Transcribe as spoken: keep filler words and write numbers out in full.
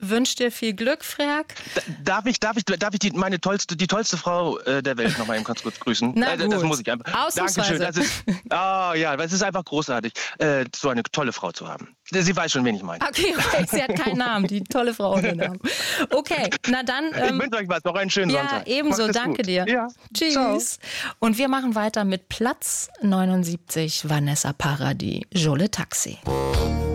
wünsche dir viel Glück, Freak. Darf ich, darf ich, darf ich die, meine tollste, die tollste Frau äh, der Welt noch mal eben ganz kurz grüßen? Na äh, gut. Das muss ich einfach. Ausnahmsweise. Dankeschön. Das ist, oh, ja, das ist einfach großartig, äh, so eine tolle Frau zu haben. Sie weiß schon, wen ich meine. Okay, okay, sie hat keinen Namen, die tolle Frau ohne Namen. Okay, na dann. Ähm, ich wünsche euch was, noch einen schönen ja, Sonntag. Ja, ebenso, danke gut. dir. Ja. Tschüss. Ciao. Und wir machen weiter mit Platz neunundsiebzig, Vanessa Paradis, Jolie Taxi.